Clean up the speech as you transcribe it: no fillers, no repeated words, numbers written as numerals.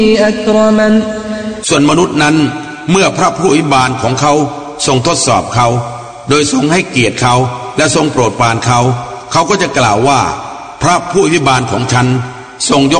أكرمن ส่วนมนุษย์นั้นเมื่อพระผู้อภิบาลของเขาทรงทดสอบเขาโดยทรงให้เกียรติเขาและทรงโปรดปรานเขาเขาก็จะกล่าวว่าพระผู้อภิบาลของฉันทรงยก